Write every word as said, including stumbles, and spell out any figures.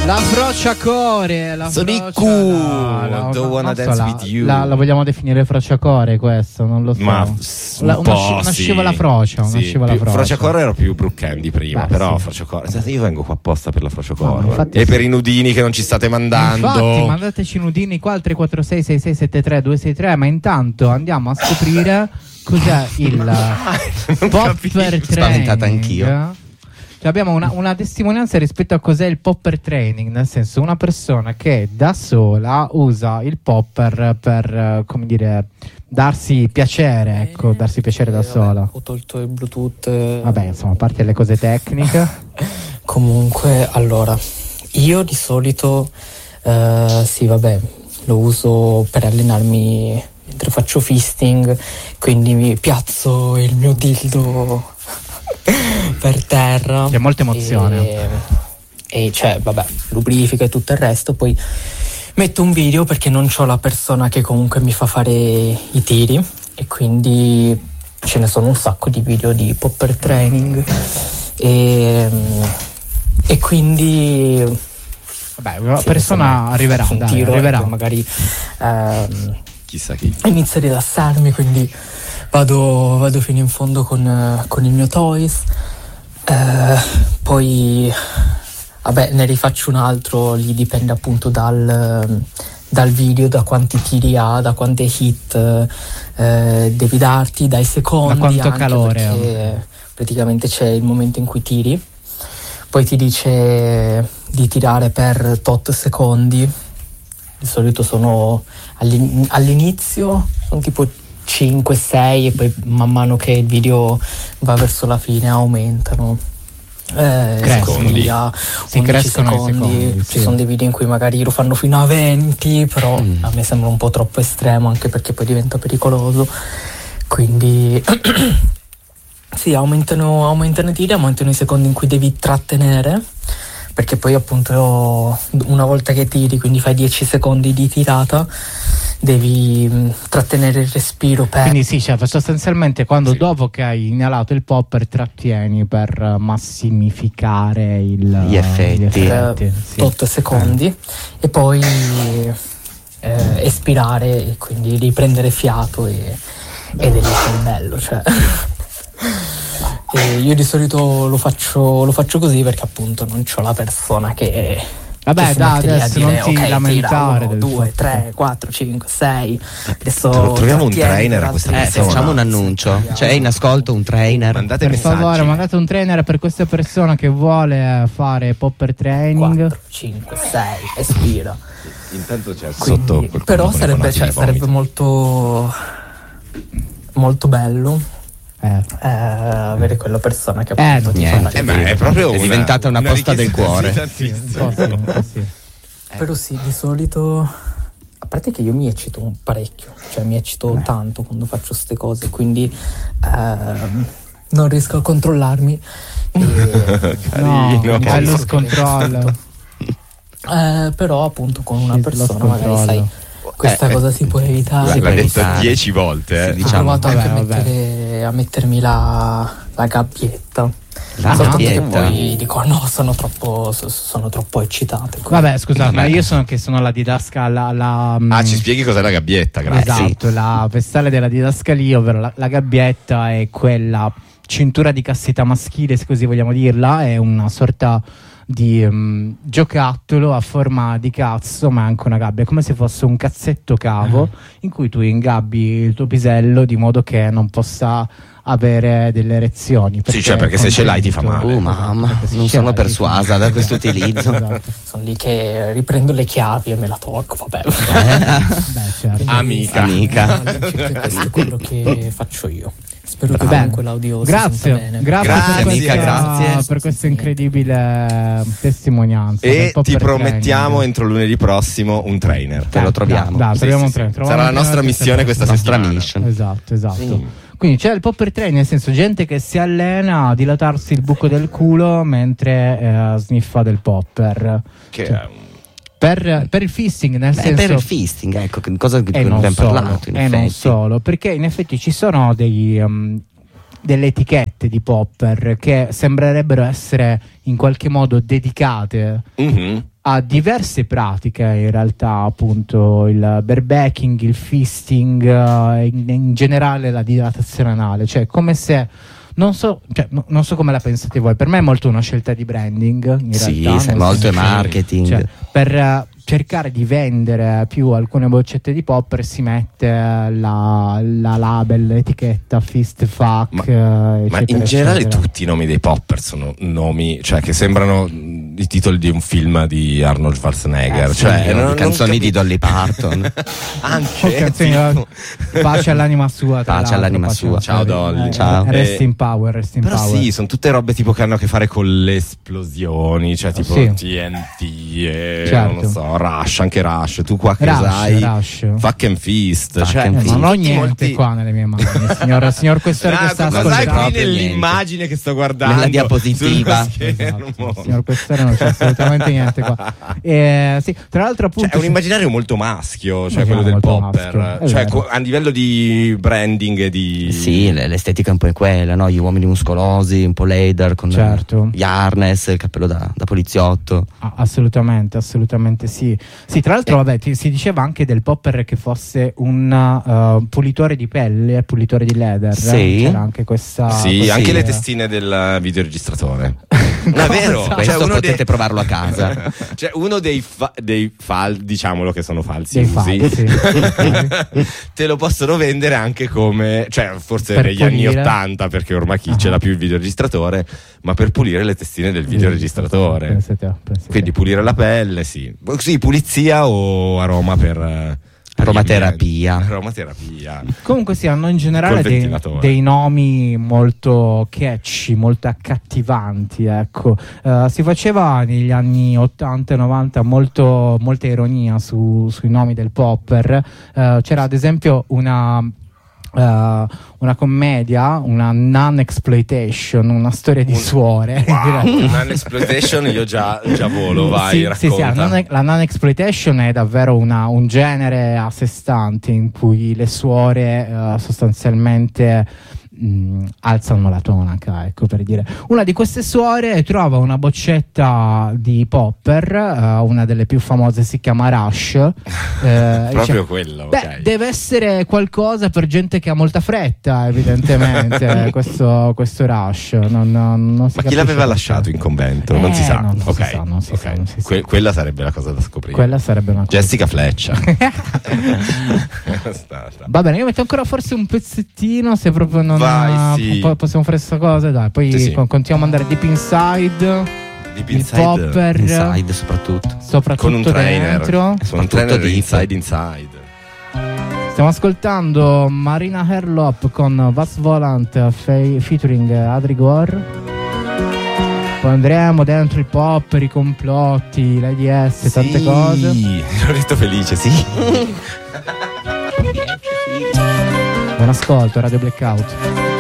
La frociacore, la Sono i frocia, Q, no, no, Don't no, Wanna non so, Dance la, With You. La, la vogliamo definire frociacore questo, non lo so. Ma la, un una, po' sci- una sì. scivola frocia, una Sì, scivola più- frocia. Frociacore era più Brooke Candy prima, Beh, però sì. frociacore. Io vengo qua apposta per la frociacore. No, infatti e sì. per i nudini che non ci state mandando. Infatti, mandateci nudini qua al tre quattro sei sei sei sette tre due sei tre, ma intanto andiamo a scoprire cos'è il popper Spaventata training. anch'io. Cioè abbiamo una, una testimonianza rispetto a cos'è il popper training, nel senso una persona che da sola usa il popper per, eh, come dire, darsi piacere, ecco, darsi piacere da Eh, sola. vabbè, ho tolto il Bluetooth. eh. Vabbè, insomma, a parte le cose tecniche. Comunque, allora, io di solito, eh, sì, vabbè, lo uso per allenarmi mentre faccio fisting, quindi mi piazzo il mio dildo per terra. C'è molta emozione. E, e cioè, vabbè, lubrifica e tutto il resto, poi metto un video perché non c'ho la persona che comunque mi fa fare i tiri e quindi ce ne sono un sacco di video di popper training e, e quindi Vabbè, la sì, persona insomma, arriverà, faccio un dai, tiro arriverà. e poi magari ehm, Chissà chi. inizio a rilassarmi, quindi vado, vado fino in fondo con, eh, con il mio toys, eh, poi vabbè ne rifaccio un altro, lì dipende appunto dal, dal video, da quanti tiri ha, da quante hit eh, devi darti, dai secondi, Da quanto anche calore ha. perché praticamente c'è il momento in cui tiri, poi ti dice di tirare per tot secondi, di solito sono all'in- all'inizio sono tipo cinque sei e poi man mano che il video va verso la fine aumentano, eh, Crescono. quindi a Si undici crescono i secondi, secondi, ci sì. sono dei video in cui magari lo fanno fino a venti, però Mm. a me sembra un po' troppo estremo, anche perché poi diventa pericoloso, quindi sì, aumentano, aumentano i tiri, aumentano i secondi in cui devi trattenere, perché poi appunto una volta che tiri, quindi fai dieci secondi di tirata, devi mh, trattenere il respiro per Quindi sì, cioè, sostanzialmente quando Sì. dopo che hai inalato il popper trattieni per eh, massimificare il, Gli effetti. gli effetti, sì. tot secondi e poi eh, espirare e quindi riprendere fiato e, ed è lì che è bello, cioè. E io di solito lo faccio, lo faccio così perché appunto non c'ho la persona che Vabbè, che si dai, mette lì a adesso dire, non ti ok, lamentare tira del uno, due, fatto tre, quattro, cinque, sei. Adesso Tro- troviamo un trattieni trainer per a questa altri Eh, persona. sei. facciamo un annuncio. Cioè, è in ascolto un trainer. Mandate Per messaggi. favore, mandate un trainer per questa persona che vuole fare popper training. quattro, cinque, sei, espira. Intanto c'è Quindi- sotto qualcuno però con i sarebbe, conati cioè, di vomito. sarebbe molto molto bello Eh. eh, avere quella persona che Eh, appunto ti fa niente. fare- Eh, ma è proprio È una- diventata una posta del richiesta cuore. tantissima. Un po' sì, un po' sì. Però sì, di solito, a parte che io mi eccito un parecchio, cioè mi eccito tanto quando faccio queste cose, quindi ehm, non riesco a controllarmi. E, No, Carino. bello scontrollo. eh, però appunto con una Sì, lo persona magari sai, scontrollo. questa Eh, cosa si può evitare. L'ha può detto evitare. dieci volte, eh. Sì, Ho diciamo. provato anche Vabbè, a, vabbè. mettere, a mettermi la, la gabbietta. La Soltanto che gabbietta? poi dico no, sono troppo, so- sono troppo eccitato. Vabbè, scusate, ma Vabbè. io sono che sono la didascala. La, Ah, mm, ci spieghi cos'è la gabbietta, grazie. Esatto, la vestale della didascalia, ovvero la, la gabbietta è quella cintura di castità maschile, se così vogliamo dirla, è una sorta di mm, giocattolo a forma di cazzo, ma anche una gabbia, come se fosse un cazzetto cavo in cui tu ingabbi il tuo pisello di modo che non possa avere delle erezioni. Sì, cioè, perché se ce l'hai ti fa male. Oh mamma, Perché se non ce sono l'hai, persuasa da questo utilizzo. Esatto. Sono lì che riprendo le chiavi e me la tolgo, vabbè. Beh, certo. Amica. Amica. All'incirca questo è quello che faccio io. Spero che Bene. comunque l'audio si Grazie, senta bene. grazie, Grazie, per, amica, questa, grazie. per questa incredibile testimonianza. del E popper ti promettiamo training. entro lunedì prossimo un trainer. Te lo troviamo. Dai, dai, Sì, troviamo sì, un sì. trainer. Sarà troviamo la un nostra trainer missione questa Nostra settimana. mission. Esatto, esatto. Sì. Quindi c'è il popper training, nel senso gente che si allena a dilatarsi il buco del culo mentre eh, sniffa del popper. Che Cioè, è un- per, per il fisting, nel Beh, senso per il fisting, ecco, che cosa che e non abbiamo solo, parlato in e non effetti. solo, perché in effetti ci sono dei um, delle etichette di popper che sembrerebbero essere in qualche modo dedicate Mm-hmm. a diverse pratiche, in realtà, appunto il barebacking, il fisting, eh, in, in generale la dilatazione anale, cioè come se non so, cioè, no, non so come la pensate voi, per me è molto una scelta di branding in Sì, realtà, sì, nel molto senso è che, marketing. cioè, per eh, cercare di vendere più alcune boccette di popper si mette eh, la, la label, l'etichetta Fist Fuck, Ma, eh, ma eccetera, in generale eccetera. tutti i nomi dei popper sono nomi, cioè, che sembrano mh, i titoli di un film di Arnold Schwarzenegger, Eh, sì, cioè non- non- canzoni non di Dolly Parton. Oh, anche canzoni, tipo- pace all'anima sua, tra Pace l'altro, all'anima pace sua. Ciao, Dolly. eh, Ciao. rest Eh, in power, rest in Però power. sì, sono tutte robe tipo che hanno a che fare con le esplosioni, cioè tipo Sì. T N T e Certo. non lo so, Rush, anche Rush. Tu qua che Rush, sai Rush. Fuck and Fist, Fuck cioè, and Eh, Fist. non ho tutti niente molti- qua nelle mie mani, signor, signor questore che Ah, sta ma sai ascoltando. qui Proprio nell'immagine che sto guardando Nella diapositiva. sullo schermo. Esatto, signor questore non c'è assolutamente niente qua. Eh, sì, tra l'altro appunto Cioè, è un immaginario molto maschio, cioè Immaginario quello del molto popper. maschio, è Cioè, vero. co- a livello di branding e di. Sì, l- l'estetica è un po' quella, no? Gli uomini muscolosi, un po' leather, con Certo. gli harness, il cappello da, da poliziotto. Ah, assolutamente, assolutamente sì. Sì, tra l'altro, vabbè, ti- si diceva anche del popper che fosse un uh, pulitore di pelle, pulitore di leather. Sì. C'era anche questa. Sì, questa anche le idea. testine del videoregistratore. Non è vero? Cosa? Questo Cioè, uno potete dei- provarlo a casa. Cioè, uno dei, fa- dei fal, diciamolo che sono falsi Dei usi, falsi. te lo possono vendere anche come, cioè, forse Per negli anni pulire. ottanta, perché ormai chi Ah. ce l'ha più il videoregistratore, ma per pulire le testine del videoregistratore. Pensate, pensate. Quindi pulire la pelle, sì. Sì, pulizia o aroma per. eh, per Aromaterapia. gli- Aromaterapia. Comunque sì, hanno in generale Col dei, ventilatore. dei nomi molto catchy, molto accattivanti, ecco. Eh, si faceva negli anni ottanta e novanta molto, molta ironia su- sui nomi del popper. Eh, c'era ad esempio una eh, una commedia, una non-exploitation, una storia di Un- suore. Wow, un'exploitation io già, già volo, vai, Sì, sì, sì, la racconta. non- la non-exploitation è davvero una- un genere a sé stante in cui le suore eh, sostanzialmente mh, alzano la tonaca, ecco, per dire. Una di queste suore trova una boccetta di popper, eh, una delle più famose si chiama Rush. eh, Proprio dice, quello, Beh, ok. deve essere qualcosa per gente che ha molta fretta, evidentemente, questo, questo Rush. Non, non si Ma chi capisce l'aveva perché. lasciato in convento? Eh, non si sa. no, non si Ok, sa, non si ok. sa, non si sa. Que- quella sarebbe la cosa da scoprire. Quella sarebbe una cosa. Jessica Fletcher. sta, sta. Va bene, io metto ancora forse un pezzettino, se proprio non Vai, sì. po- possiamo fare questa cosa, dai, poi Sì, sì. con- continuiamo ad andare deep inside, Deep il Inside, popper, Inside soprattutto. soprattutto con un trainer. dentro. Con un Soprattutto trainer deep. inside inside. Stiamo ascoltando Marina Herlop con Vas Volant fe- featuring Adri Gore. Poi andremo dentro il popper, i complotti, l'A D S, tante Sì, cose. l'ho detto felice, sì. Buon ascolto, Radio Blackout.